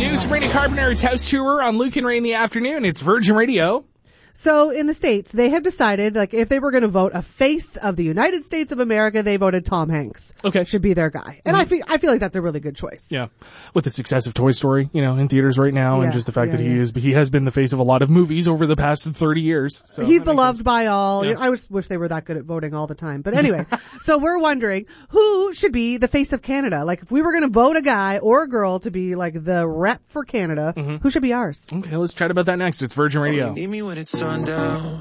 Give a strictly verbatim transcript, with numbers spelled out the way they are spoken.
New Sabrina Carpenter's house tour on Luke and Ray in the afternoon. It's Virgin Radio. So in the States, they have decided, like, if they were going to vote a face of the United States of America, they voted Tom Hanks. Okay. Should be their guy. And mm-hmm. I feel, I feel like that's a really good choice. Yeah. With the success of Toy Story, you know, in theaters right now, yeah. and just the fact yeah, that he yeah. is, he has been the face of a lot of movies over the past thirty years. So He's beloved by all. Yeah. I wish, wish they were that good at voting all the time. But anyway, so we're wondering who should be the face of Canada? Like, if we were going to vote a guy or a girl to be like the rep for Canada, mm-hmm. who should be ours? Okay, let's chat about that next. It's Virgin Radio. Oh, you need me when it's sundown.